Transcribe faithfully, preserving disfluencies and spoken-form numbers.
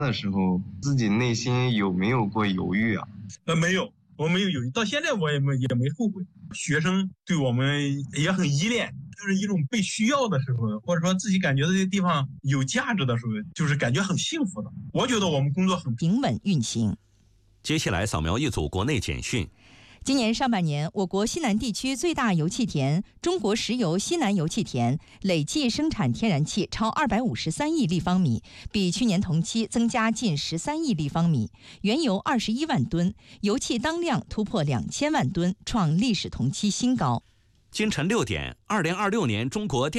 的时候，自己内心有没有过犹豫啊？ 呃，没有，我没有犹豫，到现在我也没也没后悔。学生对我们也很依恋，就是一种被需要的时候，或者说自己感觉这个地方有价值的时候，就是感觉很幸福的。我觉得我们工作很平稳运行。 接下来扫描一组国内简讯。 今年上半年，我国西南地区最大油气田中国石油西南油气田累计生产天然气超二百五十三亿立方米，比去年同期增加近十三亿立方米，原油二十一万吨，油气当量突破两千万吨，创历史同期新高。 今晨六点，二零二六年中国电